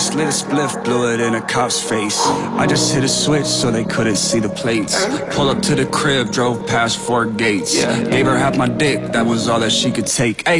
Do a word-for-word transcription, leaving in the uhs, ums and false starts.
just lit a spliff, blew it in a cop's face. I just hit a switch so they couldn't see the plates. Pull up to the crib, drove past four gates. Gave her half my dick, that was all that she could take. Ay,